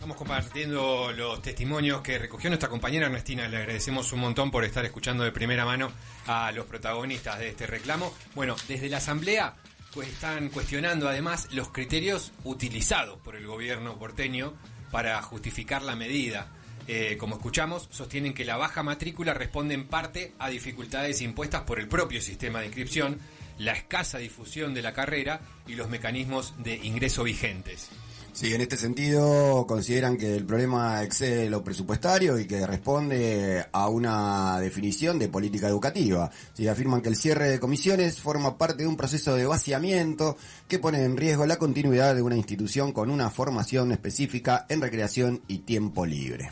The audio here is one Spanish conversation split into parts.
Estamos compartiendo los testimonios que recogió nuestra compañera Ernestina. Le agradecemos un montón por estar escuchando de primera mano a los protagonistas de este reclamo. Bueno, desde la Asamblea pues están cuestionando además los criterios utilizados por el gobierno porteño para justificar la medida. Como escuchamos, sostienen que la baja matrícula responde en parte a dificultades impuestas por el propio sistema de inscripción, la escasa difusión de la carrera y los mecanismos de ingreso vigentes. Sí, en este sentido consideran que el problema excede lo presupuestario y que responde a una definición de política educativa. Sí, afirman que el cierre de comisiones forma parte de un proceso de vaciamiento que pone en riesgo la continuidad de una institución con una formación específica en recreación y tiempo libre.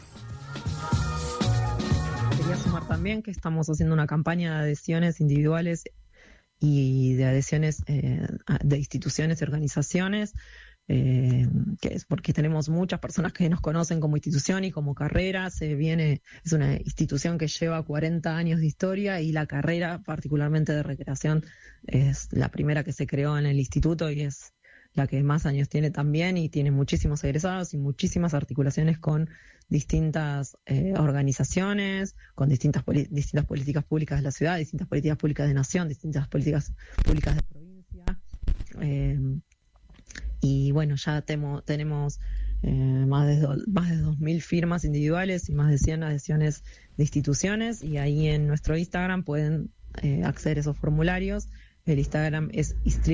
Quería sumar también que estamos haciendo una campaña de adhesiones individuales y de adhesiones de instituciones y organizaciones, que es porque tenemos muchas personas que nos conocen como institución y como carrera. Es una institución que lleva 40 años de historia y la carrera, particularmente de recreación, es la primera que se creó en el instituto y es la que más años tiene también, y tiene muchísimos egresados y muchísimas articulaciones con distintas organizaciones, con distintas políticas públicas de la ciudad, distintas políticas públicas de nación, distintas políticas públicas de provincia. Y bueno, ya tenemos más de 2.000 firmas individuales y más de 100 adhesiones de instituciones, y ahí en nuestro Instagram pueden acceder a esos formularios. El Instagram es